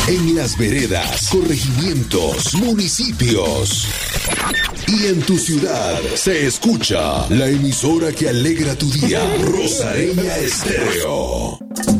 En las veredas, corregimientos, municipios y en tu ciudad se escucha la emisora que alegra tu día, Rosareña Estéreo.